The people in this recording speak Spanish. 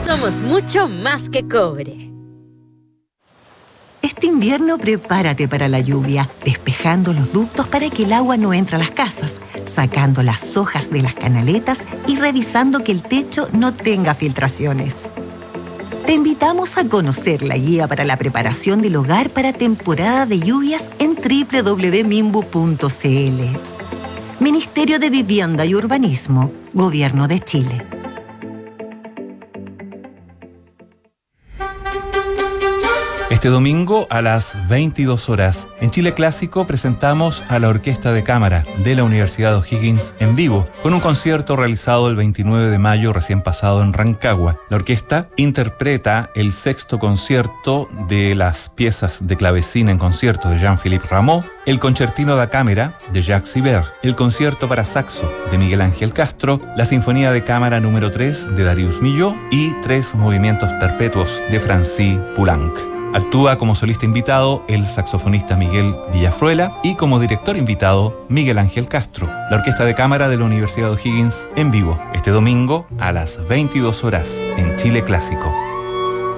Somos mucho más que cobre. Este invierno prepárate para la lluvia, despejando los ductos para que el agua no entre a las casas, sacando las hojas de las canaletas y revisando que el techo no tenga filtraciones. Te invitamos a conocer la guía para la preparación del hogar para temporada de lluvias en www.mimbu.cl. Ministerio de Vivienda y Urbanismo, Gobierno de Chile. Este domingo a las 22 horas, en Chile Clásico presentamos a la Orquesta de Cámara de la Universidad O'Higgins en vivo, con un concierto realizado el 29 de mayo recién pasado en Rancagua. La orquesta interpreta el sexto concierto de las piezas de clavecín en concierto de Jean-Philippe Rameau, el Concertino da Cámara de Jacques Ibert, el concierto para saxo de Miguel Ángel Castro, la Sinfonía de Cámara número 3 de Darius Milhaud y 3 movimientos perpetuos de Francis Poulenc. Actúa como solista invitado el saxofonista Miguel Villafruela y como director invitado Miguel Ángel Castro. La Orquesta de Cámara de la Universidad O'Higgins en vivo, este domingo a las 22 horas en Chile Clásico.